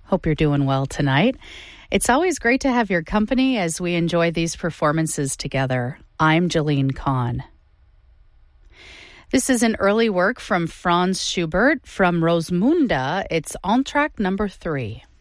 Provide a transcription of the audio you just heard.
Hope you're doing well tonight. It's always great to have your company as we enjoy these performances together. I'm Jolene Kahn. This is an early work from Franz Schubert from Rosamunde. It's on track number 3.